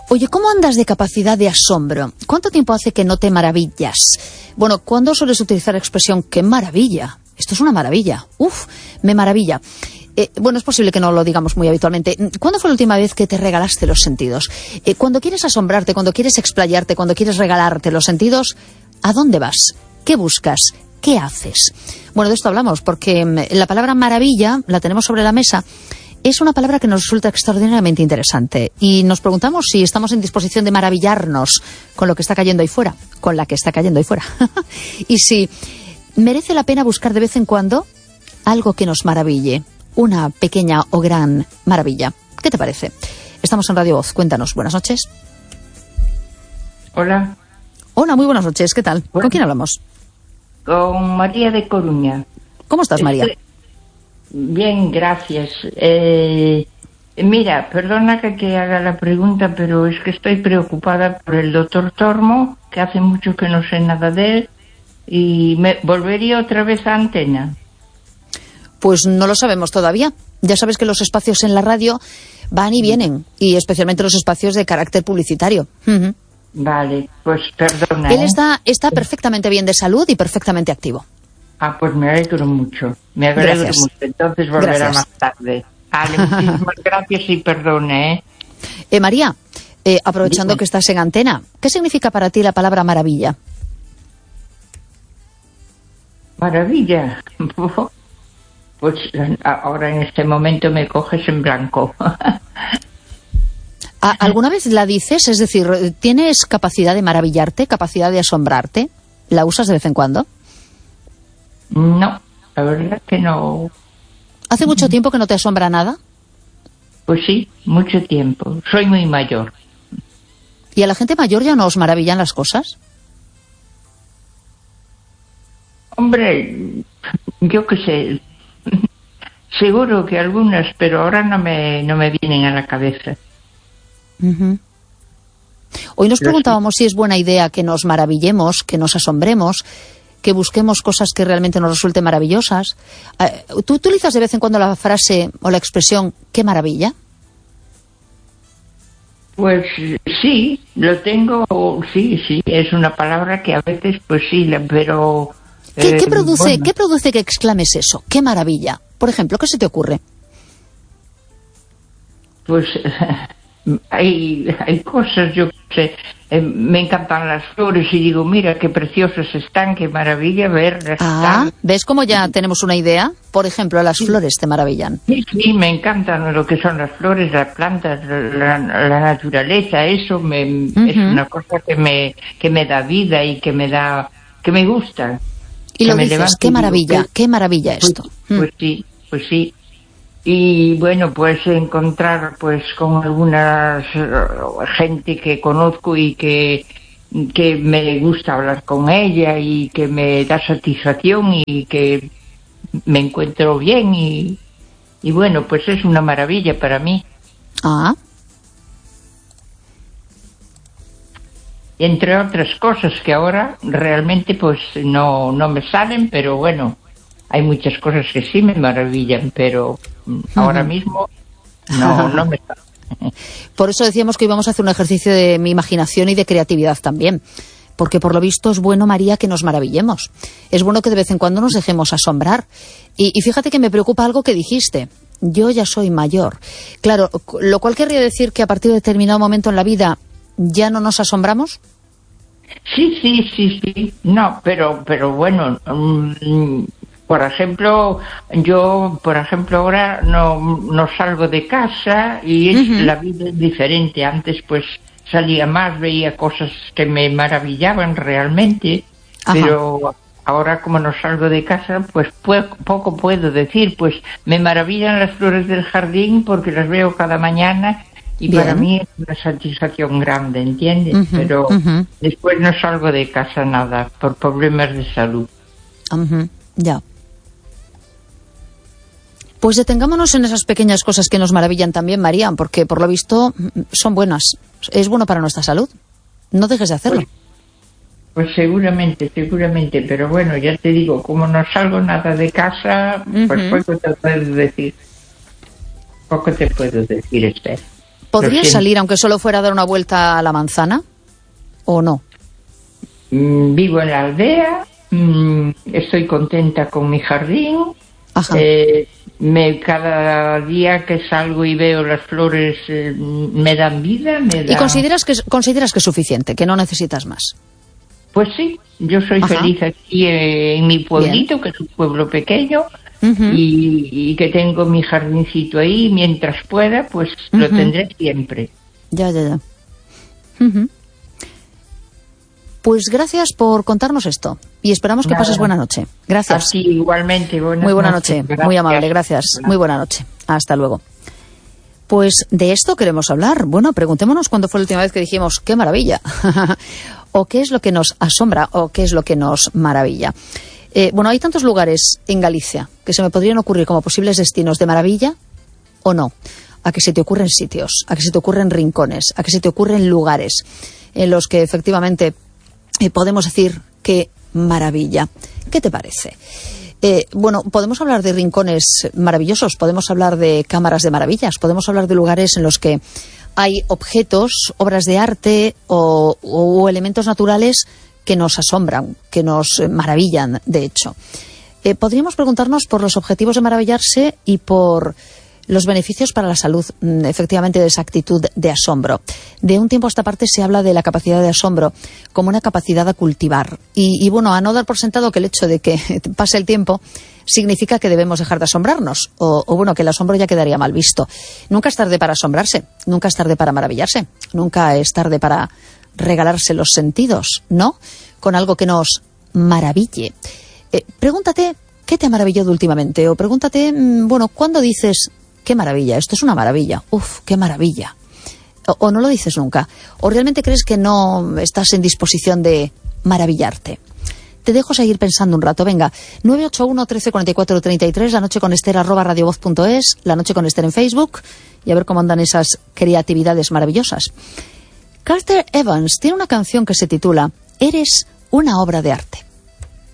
Oye, ¿cómo andas de capacidad de asombro? ¿Cuánto tiempo hace que no te maravillas? Bueno, ¿cuándo sueles utilizar la expresión ¡qué maravilla! Esto es una maravilla. ¡Uf! Me maravilla. Bueno, es posible que no lo digamos muy habitualmente. ¿Cuándo fue la última vez que te regalaste los sentidos? Cuando quieres asombrarte, cuando quieres explayarte, cuando quieres regalarte los sentidos, ¿a dónde vas? ¿Qué buscas? ¿Qué haces? Bueno, de esto hablamos, porque la palabra maravilla, la tenemos sobre la mesa, es una palabra que nos resulta extraordinariamente interesante. Y nos preguntamos si estamos en disposición de maravillarnos con lo que está cayendo ahí fuera, con la que está cayendo ahí fuera. Y si merece la pena buscar de vez en cuando algo que nos maraville, una pequeña o gran maravilla. ¿Qué te parece? Estamos en Radio Voz. Cuéntanos. Buenas noches. Hola. Hola, muy buenas noches. ¿Qué tal? ¿Con quién hablamos? Con María de Coruña. ¿Cómo estás, María? Bien, gracias. Mira, perdona que te haga la pregunta, pero es que estoy preocupada por el doctor Tormo, que hace mucho que no sé nada de él, y me volvería otra vez a Antena. Pues no lo sabemos todavía. Ya sabes que los espacios en la radio van y vienen, y especialmente los espacios de carácter publicitario. Vale, pues perdona. Él está perfectamente bien de salud y perfectamente activo. Ah, pues me alegro mucho. Me alegro Gracias. mucho. Entonces volverá más tarde. Vale, muchísimas gracias y perdone, María, aprovechando Dime. que estás en Antena, ¿qué significa para ti la palabra maravilla? Maravilla. Pues ahora en este momento me coges en blanco. ¿Alguna vez la dices? Es decir, ¿tienes capacidad de maravillarte, capacidad de asombrarte? ¿La usas de vez en cuando? No, la verdad que no. ¿Hace mucho tiempo que no te asombra nada? Pues sí, mucho tiempo. Soy muy mayor. ¿Y a la gente mayor ya no os maravillan las cosas? Hombre, yo qué sé. Seguro que algunas, pero ahora no me vienen a la cabeza. Hoy nos preguntábamos si es buena idea que nos maravillemos, que nos asombremos, que busquemos cosas que realmente nos resulten maravillosas. ¿Tú utilizas de vez en cuando la frase o la expresión ¡qué maravilla? Pues sí, lo tengo, sí, es una palabra que a veces, pues sí, pero... ¿Qué produce, bueno. ¿Qué produce que exclames eso? ¡Qué maravilla! Por ejemplo, ¿qué se te ocurre? Pues hay cosas, yo sé, me encantan las flores y digo, mira qué preciosas están, qué maravilla verlas. ¿Ves cómo ya tenemos una idea? Por ejemplo, las flores te maravillan. Sí, me encantan lo que son las flores, las plantas, la naturaleza, eso es una cosa que me da vida y que me gusta. Y lo dices, qué maravilla esto. Pues sí. Y bueno, pues encontrar pues con algunas gente que conozco y que me gusta hablar con ella y que me da satisfacción y que me encuentro bien y bueno, pues es una maravilla para mí. Entre otras cosas que ahora realmente pues no me salen, pero bueno, hay muchas cosas que sí me maravillan, pero ahora mismo no me salen. Por eso decíamos que íbamos a hacer un ejercicio de mi imaginación y de creatividad también, porque por lo visto es bueno, María, que nos maravillemos. Es bueno que de vez en cuando nos dejemos asombrar. Y fíjate que me preocupa algo que dijiste. Yo ya soy mayor. Claro, lo cual querría decir que a partir de determinado momento en la vida ¿ya no nos asombramos? Sí. No, pero bueno, por ejemplo, yo, ahora no salgo de casa y la vida es diferente. Antes, pues, salía más, veía cosas que me maravillaban realmente, pero ahora como no salgo de casa, pues poco puedo decir. Pues me maravillan las flores del jardín porque las veo cada mañana. Y Bien. Para mí es una satisfacción grande, ¿entiendes? Pero después no salgo de casa nada, por problemas de salud. Ya. Pues detengámonos en esas pequeñas cosas que nos maravillan también, María, porque por lo visto son buenas. Es bueno para nuestra salud. No dejes de hacerlo. Pues seguramente, pero bueno, ya te digo, como no salgo nada de casa, pues poco te puedo decir. Esther. ¿Podrías salir, aunque solo fuera a dar una vuelta a la manzana, o no? Vivo en la aldea, estoy contenta con mi jardín. Ajá. Cada día que salgo y veo las flores me dan vida. ¿Y consideras que es suficiente, que no necesitas más? Pues sí, yo soy feliz aquí en mi pueblito, bien, que es un pueblo pequeño, y que tengo mi jardincito ahí. Mientras pueda, pues lo tendré siempre. Ya. Pues gracias por contarnos esto y esperamos que pases buena noche. Gracias. Así, igualmente. Muy buena noche. Muy amable, gracias. Muy buena noche. Hasta luego. Pues de esto queremos hablar. Bueno, preguntémonos cuándo fue la última vez que dijimos ¡qué maravilla! O qué es lo que nos asombra o qué es lo que nos maravilla. Bueno, hay tantos lugares en Galicia que se me podrían ocurrir como posibles destinos de maravilla o no. A que se te ocurren sitios, a que se te ocurren rincones, a que se te ocurren lugares en los que efectivamente podemos decir qué maravilla. ¿Qué te parece? Bueno, podemos hablar de rincones maravillosos, podemos hablar de cámaras de maravillas, podemos hablar de lugares en los que hay objetos, obras de arte o elementos naturales que nos asombran, que nos maravillan, de hecho. Podríamos preguntarnos por los objetivos de maravillarse y por los beneficios para la salud, efectivamente, de esa actitud de asombro. De un tiempo a esta parte se habla de la capacidad de asombro como una capacidad a cultivar. Y bueno, a no dar por sentado que el hecho de que pase el tiempo significa que debemos dejar de asombrarnos. O bueno, que el asombro ya quedaría mal visto. Nunca es tarde para asombrarse, nunca es tarde para maravillarse, nunca es tarde para regalarse los sentidos, ¿no? Con algo que nos maraville. Pregúntate qué te ha maravillado últimamente. O pregúntate, bueno, ¿cuándo dices qué maravilla? Esto es una maravilla. Uf, qué maravilla. O no lo dices nunca. O realmente crees que no estás en disposición de maravillarte. Te dejo seguir pensando un rato. Venga, 981 13 44 33, La Noche con Ester @radiovoz.es, La Noche con Ester en Facebook, y a ver cómo andan esas creatividades maravillosas. Carter Evans tiene una canción que se titula Eres una obra de arte.